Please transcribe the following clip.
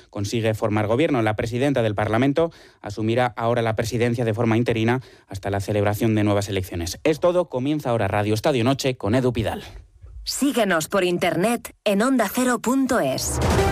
consigue formar gobierno. La presidenta del Parlamento asumirá ahora la presidencia de forma interina hasta la celebración de nuevas elecciones. Es todo, comienza ahora Radio Estadio Noche con Edu Pidal. Síguenos por internet en ondacero.es.